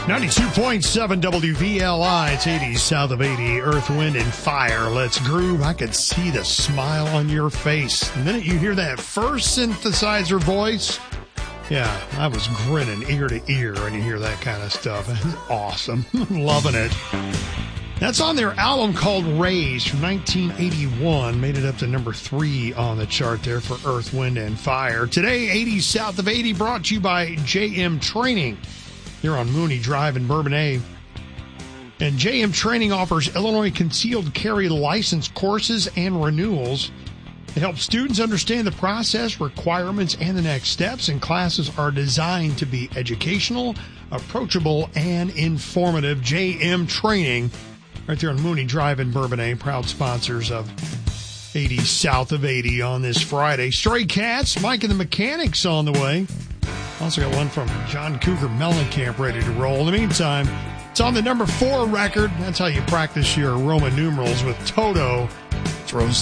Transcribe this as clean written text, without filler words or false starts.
92.7 WVLI. It's 80 south of 80. Earth, Wind, and Fire. Let's groove. I could see the smile on your face. The minute you hear that first synthesizer voice, yeah, I was grinning ear to ear when you hear that kind of stuff. Awesome. Loving it. That's on their album called Raise from 1981. Made it up to number 3 on the chart there for Earth, Wind, and Fire. Today, 80 south of 80, brought to you by JM Training. Here on Mooney Drive in Bourbonnais. And JM Training offers Illinois concealed carry license courses and renewals. It helps students understand the process, requirements, and the next steps. And classes are designed to be educational, approachable, and informative. JM Training, right there on Mooney Drive in Bourbonnais, proud sponsors of 80 south of 80 on this Friday. Stray Cats, Mike and the Mechanics on the way. Also got one from John Cougar Mellencamp ready to roll. In the meantime, it's on the number 4 record. That's how you practice your Roman numerals with Toto. It's Rose